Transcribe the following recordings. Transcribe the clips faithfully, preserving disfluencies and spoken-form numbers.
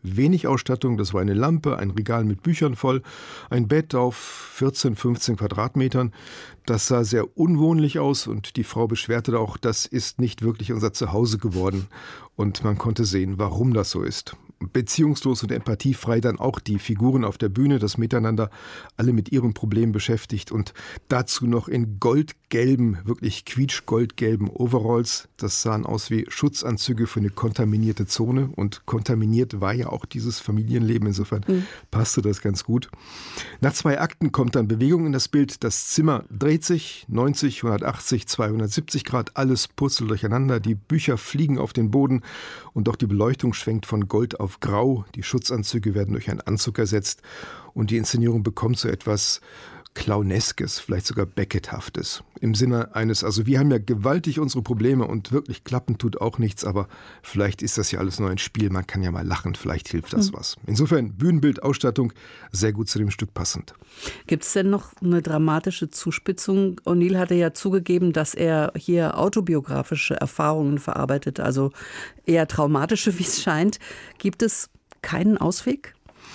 wenig Ausstattung. Das war eine Lampe, ein Regal mit Büchern voll, ein Bett auf vierzehn, fünfzehn Quadratmetern. Das sah sehr unwohnlich aus und die Frau beschwerte auch, das ist nicht wirklich unser Zuhause geworden. Und man konnte sehen, warum das so ist. Beziehungslos und empathiefrei dann auch die Figuren auf der Bühne, das Miteinander, alle mit ihrem Problem beschäftigt und dazu noch in goldgelben, wirklich quietschgoldgelben Overalls. Das sahen aus wie Schutzanzüge für eine kontaminierte Zone und kontaminiert war ja auch dieses Familienleben, insofern mhm. passte das ganz gut. Nach zwei Akten kommt dann Bewegung in das Bild, das Zimmer dreht sich, neunzig, hundertachtzig, zweihundertsiebzig Grad, alles purzelt durcheinander, die Bücher fliegen auf den Boden und auch die Beleuchtung schwenkt von Gold auf Grau, die Schutzanzüge werden durch einen Anzug ersetzt und die Inszenierung bekommt so etwas Clowneskes, vielleicht sogar Beckett-haftes. Im Sinne eines, also wir haben ja gewaltig unsere Probleme und wirklich klappen tut auch nichts, aber vielleicht ist das ja alles nur ein Spiel, man kann ja mal lachen, vielleicht hilft das mhm. was. Insofern Bühnenbild, Ausstattung, sehr gut zu dem Stück passend. Gibt es denn noch eine dramatische Zuspitzung? O'Neill hatte ja zugegeben, dass er hier autobiografische Erfahrungen verarbeitet, also eher traumatische, wie es scheint. Gibt es keinen Ausweg?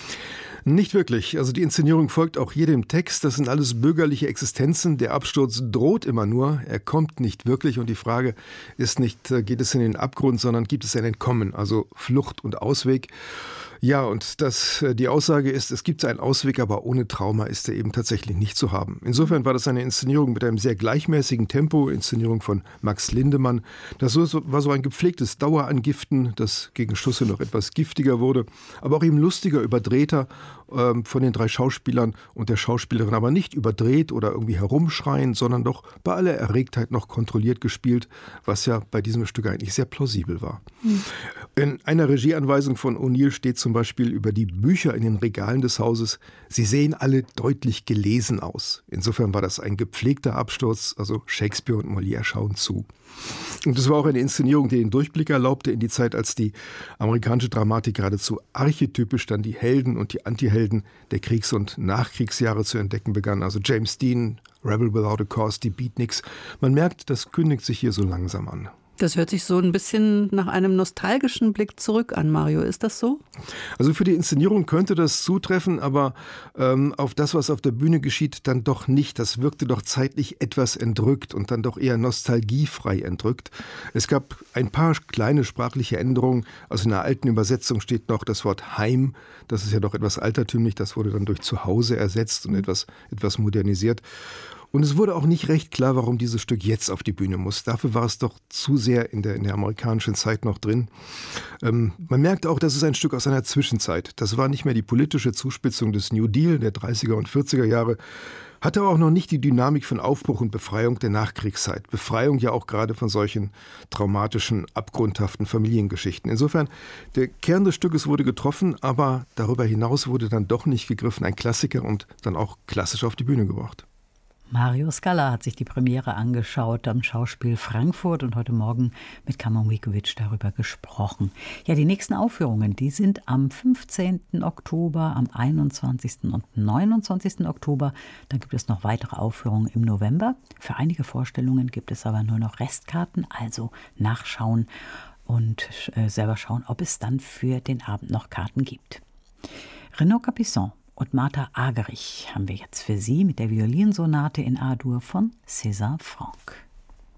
Nicht wirklich. Also die Inszenierung folgt auch hier dem Text. Das sind alles bürgerliche Existenzen. Der Absturz droht immer nur. Er kommt nicht wirklich. Und die Frage ist nicht, geht es in den Abgrund, sondern gibt es ein Entkommen, also Flucht und Ausweg. Ja, und das, die Aussage ist, es gibt einen Ausweg, aber ohne Trauma ist er eben tatsächlich nicht zu haben. Insofern war das eine Inszenierung mit einem sehr gleichmäßigen Tempo, Inszenierung von Max Lindemann. Das war so ein gepflegtes Dauerangiften, das gegen Schüsse noch etwas giftiger wurde, aber auch eben lustiger, überdrehter ähm, von den drei Schauspielern und der Schauspielerin, aber nicht überdreht oder irgendwie herumschreien, sondern doch bei aller Erregtheit noch kontrolliert gespielt, was ja bei diesem Stück eigentlich sehr plausibel war. Mhm. In einer Regieanweisung von O'Neill steht zum Beispiel über die Bücher in den Regalen des Hauses, sie sehen alle deutlich gelesen aus. Insofern war das ein gepflegter Absturz, also Shakespeare und Molière schauen zu. Und es war auch eine Inszenierung, die den Durchblick erlaubte in die Zeit, als die amerikanische Dramatik geradezu archetypisch dann die Helden und die Antihelden der Kriegs- und Nachkriegsjahre zu entdecken begann. Also James Dean, Rebel Without a Cause, die Beatniks. Man merkt, das kündigt sich hier so langsam an. Das hört sich so ein bisschen nach einem nostalgischen Blick zurück an, Mario. Ist das so? Also für die Inszenierung könnte das zutreffen, aber ähm, auf das, was auf der Bühne geschieht, dann doch nicht. Das wirkte doch zeitlich etwas entrückt und dann doch eher nostalgiefrei entrückt. Es gab ein paar kleine sprachliche Änderungen. Also in der alten Übersetzung steht noch das Wort Heim. Das ist ja doch etwas altertümlich. Das wurde dann durch Zuhause ersetzt und etwas, etwas modernisiert. Und es wurde auch nicht recht klar, warum dieses Stück jetzt auf die Bühne muss. Dafür war es doch zu sehr in der, in der amerikanischen Zeit noch drin. Ähm, man merkt auch, das ist ein Stück aus einer Zwischenzeit. Das war nicht mehr die politische Zuspitzung des New Deal der dreißiger und vierziger Jahre, hatte aber auch noch nicht die Dynamik von Aufbruch und Befreiung der Nachkriegszeit. Befreiung ja auch gerade von solchen traumatischen, abgrundhaften Familiengeschichten. Insofern, der Kern des Stückes wurde getroffen, aber darüber hinaus wurde dann doch nicht gegriffen. Ein Klassiker und dann auch klassisch auf die Bühne gebracht. Mario Scala hat sich die Premiere angeschaut am Schauspiel Frankfurt und heute Morgen mit Kamran Vujkovic darüber gesprochen. Ja, die nächsten Aufführungen, die sind am fünfzehnten Oktober, am einundzwanzigsten und neunundzwanzigsten Oktober. Dann gibt es noch weitere Aufführungen im November. Für einige Vorstellungen gibt es aber nur noch Restkarten, also nachschauen und äh, selber schauen, ob es dann für den Abend noch Karten gibt. Renaud Capuçon und Martha Argerich haben wir jetzt für Sie mit der Violinsonate in A-Dur von César Franck.